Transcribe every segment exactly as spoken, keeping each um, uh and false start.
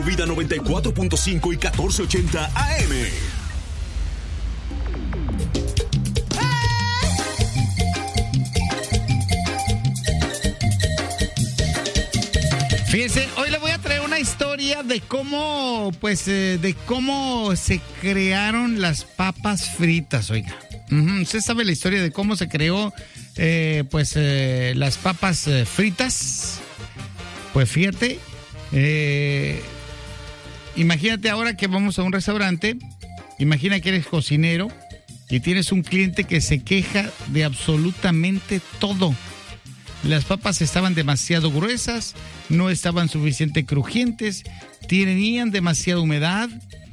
Vida noventa y cuatro punto cinco y catorce ochenta A M. Fíjense, hoy le voy a traer una historia de cómo, pues, eh, de cómo se crearon las papas fritas, oiga. Uh-huh. Usted sabe la historia de cómo se creó, eh, pues, eh, las papas eh, fritas. Pues fíjate, eh, imagínate ahora que vamos a un restaurante, imagina que eres cocinero y tienes un cliente que se queja de absolutamente todo. Las papas estaban demasiado gruesas, no estaban suficientemente crujientes, tenían demasiada humedad,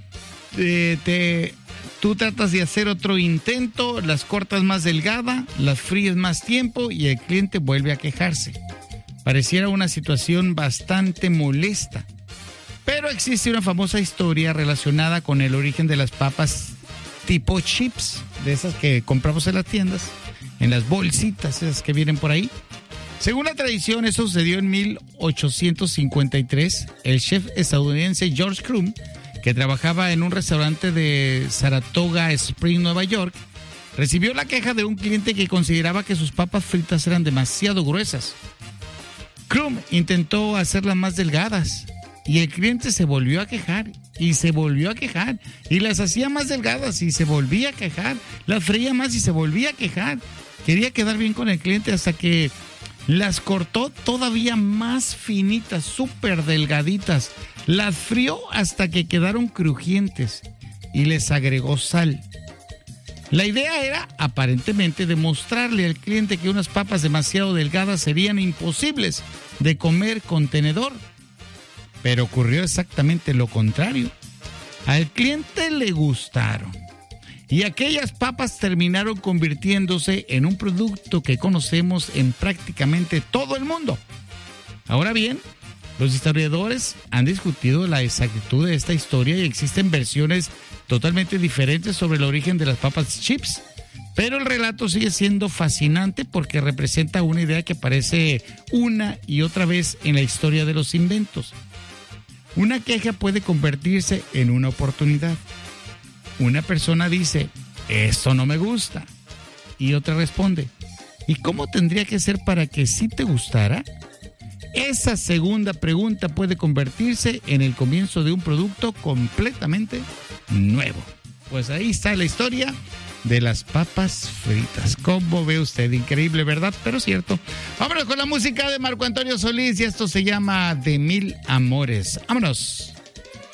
eh, te, tú tratas de hacer otro intento, las cortas más delgada, las fríes más tiempo y el cliente vuelve a quejarse. Pareciera una situación bastante molesta, pero existe una famosa historia relacionada con el origen de las papas tipo chips, de esas que compramos en las tiendas, en las bolsitas, esas que vienen por ahí. Según la tradición, eso sucedió en mil ochocientos cincuenta y tres. El chef estadounidense George Crumb, que trabajaba en un restaurante de Saratoga Springs, Nueva York, recibió la queja de un cliente que consideraba que sus papas fritas eran demasiado gruesas. Crumb intentó hacerlas más delgadas y el cliente se volvió a quejar y se volvió a quejar y las hacía más delgadas y se volvía a quejar, las freía más y se volvía a quejar. Quería quedar bien con el cliente hasta que las cortó todavía más finitas, súper delgaditas. Las frió hasta que quedaron crujientes y les agregó sal. La idea era, aparentemente, demostrarle al cliente que unas papas demasiado delgadas serían imposibles de comer con tenedor. Pero ocurrió exactamente lo contrario. Al cliente le gustaron. Y aquellas papas terminaron convirtiéndose en un producto que conocemos en prácticamente todo el mundo. Ahora bien, los historiadores han discutido la exactitud de esta historia y existen versiones totalmente diferentes sobre el origen de las papas chips. Pero el relato sigue siendo fascinante porque representa una idea que aparece una y otra vez en la historia de los inventos. Una queja puede convertirse en una oportunidad. Una persona dice, esto no me gusta. Y otra responde, ¿y cómo tendría que ser para que sí te gustara? Esa segunda pregunta puede convertirse en el comienzo de un producto completamente nuevo. Pues ahí está la historia de las papas fritas. ¿Cómo ve usted? Increíble, ¿verdad? Pero cierto. Vámonos con la música de Marco Antonio Solís y esto se llama De Mil Amores. ¡Vámonos!